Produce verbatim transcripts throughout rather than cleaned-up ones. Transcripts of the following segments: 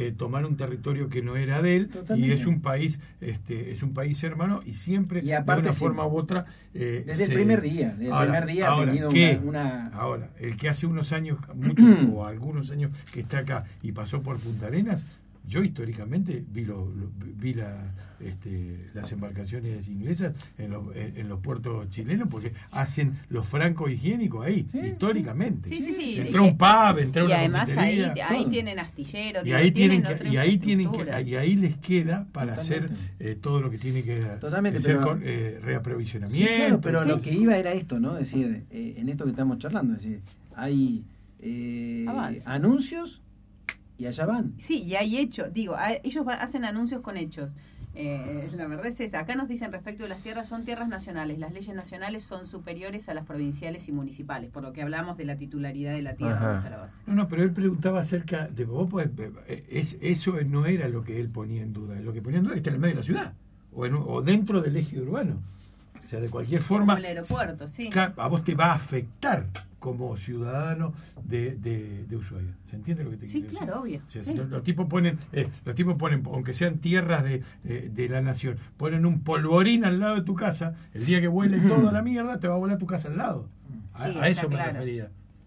eh, tomar un territorio que no era de él. Totalmente. Y es un país este es un país hermano y siempre y aparte, de una sí, forma u otra eh, desde se, el primer día desde ahora, el primer día ahora, ha tenido ¿qué? una, una ahora el que hace unos años muchos o algunos años que está acá y pasó por Punta Arenas, yo históricamente vi, lo, lo, vi la, este, las embarcaciones inglesas en, lo, en, en los puertos chilenos porque hacen los francos higiénicos ahí, sí, históricamente. Sí, sí, sí. Entró un pub, entró y una además ahí, ahí todo. Tienen astilleros. Y digo, ahí tienen, tienen que, y ahí tienen que, y ahí les queda para Totalmente. hacer eh, todo lo que tiene que Totalmente, hacer pero, con eh, reaprovisionamiento. Sí, claro, pero sí. Lo que iba era esto, ¿no? Es decir, eh, en esto que estamos charlando, es decir, hay eh, anuncios y allá van. Sí, y hay hechos. Digo, a, ellos va, hacen anuncios con hechos. Eh, la verdad es esa. Acá nos dicen respecto de las tierras, son tierras nacionales. Las leyes nacionales son superiores a las provinciales y municipales, por lo que hablamos de la titularidad de la tierra. La base. No, no, pero él preguntaba acerca de vos, pues, es, eso no era lo que él ponía en duda. Lo que ponía en duda es que está en el medio de la ciudad o, en, o dentro del eje urbano. O sea, de cualquier forma. Como el aeropuerto, sí. A vos te va a afectar como ciudadano de, de, de Ushuaia. ¿Se entiende lo que te sí, quiero claro, decir? obvio. O sea, sí. si los, los tipos ponen, eh, los tipos ponen, aunque sean tierras de, de, de la nación, ponen un polvorín al lado de tu casa, el día que vuele toda la mierda, te va a volar tu casa al lado. A, sí, a eso me claro. refería.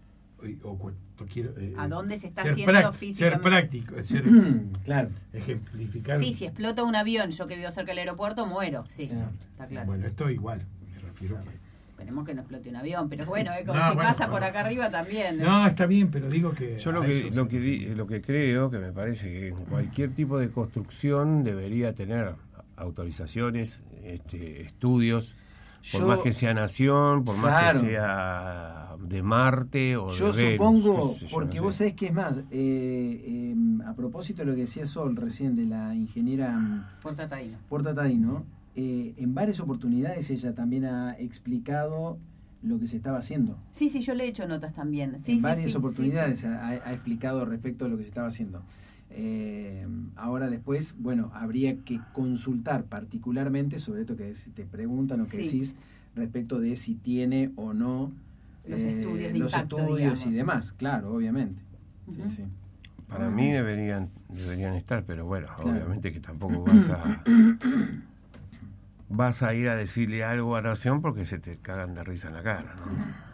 O, o, o, quiero, eh, ¿A dónde se está ser haciendo prac- físicamente? Ser práctico, ser claro. ejemplificar. Sí, si explota un avión, yo que vivo cerca del aeropuerto, muero. Sí, claro. Está claro. Bueno, esto igual, me refiero claro. a que Esperemos que no explote un avión, pero bueno, es como no, si bueno, pasa bueno. por acá arriba también. ¿no? no, está bien, pero digo que... Yo lo que, lo que, di, lo que creo, que me parece que en cualquier tipo de construcción debería tener autorizaciones, este, estudios, por yo, más que sea nación, por claro. más que sea de Marte o yo de supongo, Venus. Yo, porque no vos sé. sabés que es más, eh, eh, a propósito de lo que decía Sol recién de la ingeniera Porta Taino, Porta Taino Eh, en varias oportunidades ella también ha explicado lo que se estaba haciendo. Sí, sí, yo le he hecho notas también. Sí, en sí, varias sí, oportunidades sí, sí. Ha, ha explicado respecto a lo que se estaba haciendo. Eh, ahora después, bueno, habría que consultar particularmente sobre esto que te preguntan o que sí. decís respecto de si tiene o no los eh, estudios, de los impacto, estudios digamos. y demás, claro, obviamente. Uh-huh. Sí, sí. Para mí deberían deberían estar, pero bueno, claro. obviamente que tampoco vas a vas a ir a decirle algo a Nación porque se te cagan de risa en la cara, ¿no?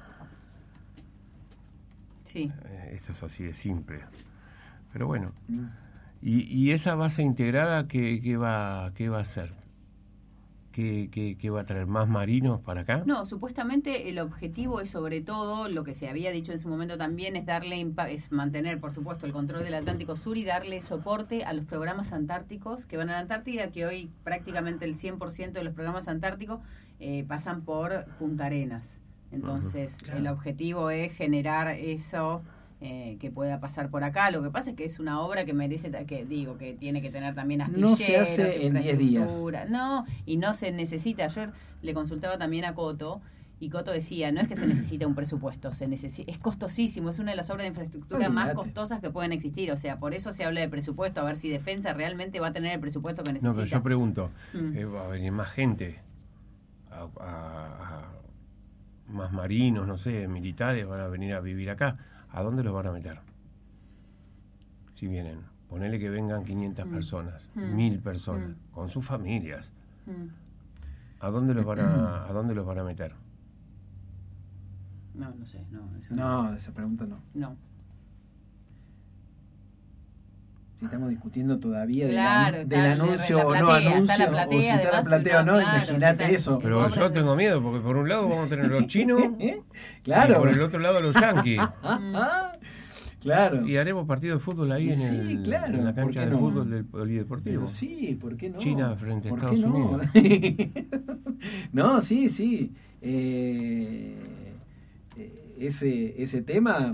Sí. Eh, esto es así de simple. Pero bueno, y, y esa base integrada, ¿qué, qué va qué va a hacer? ¿Qué, qué, ¿Qué va a traer? ¿Más marinos para acá? No, supuestamente el objetivo es sobre todo, lo que se había dicho en su momento también, es darle impa- es mantener, por supuesto, el control del Atlántico Sur y darle soporte a los programas antárticos que van a la Antártida, que hoy prácticamente el cien por ciento de los programas antárticos eh, pasan por Punta Arenas. Entonces, uh-huh. claro. el objetivo es generar eso... Eh, que pueda pasar por acá. Lo que pasa es que es una obra que merece, que digo, que tiene que tener también astilleros, no se hace en diez días. No, y no se necesita. Yo le consultaba también a Coto, y Coto decía, no es que se necesita un presupuesto, se necesita, es costosísimo, es una de las obras de infraestructura Olvídate. más costosas que pueden existir. O sea, por eso se habla de presupuesto, a ver si Defensa realmente va a tener el presupuesto que necesita. No, pero yo pregunto, mm. eh, va a venir más gente, a, a, a, más marinos, no sé, militares van a venir a vivir acá. ¿A dónde los van a meter? Si vienen, ponele que vengan quinientas mm. personas, mm. mil personas, mm. con sus familias. Mm. ¿A dónde los van a, a dónde los van a meter? No, no sé, no. Eso no, no, esa pregunta no. No. Si estamos discutiendo todavía claro, del, del anuncio o no anuncio, platea, o si está la platea o no, claro, imagínate si eso. Pero yo de... tengo miedo, porque por un lado vamos a tener los chinos, claro. y por el otro lado los yanquis. Claro. Y haremos partido de fútbol ahí en, sí, el, claro. en la cancha de no? fútbol del polideportivo. Pero sí, ¿por qué no? China frente a ¿Por Estados qué no? Unidos. No, sí, sí. Eh, ese, ese tema...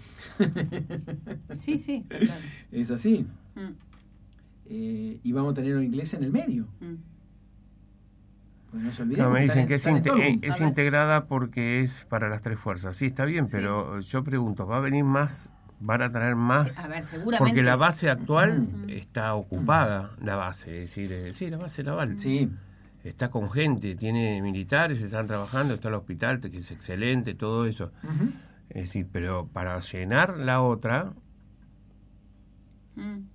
sí, sí. Claro. Es así. Mm. Eh, y vamos a tener un inglés en el medio. Mm. Pues no se olviden. No, me dicen que es, inte- es a integrada porque es para las tres fuerzas. Sí, está bien, pero sí. yo pregunto, ¿va a venir más? ¿Van a traer más? Sí, a ver, seguramente. Porque la base actual mm. está ocupada, la base, es decir, eh, sí, la base naval. Sí. Está con gente, tiene militares, están trabajando, está el hospital, que es excelente, todo eso. Uh-huh. Es decir, pero para llenar la otra, mm.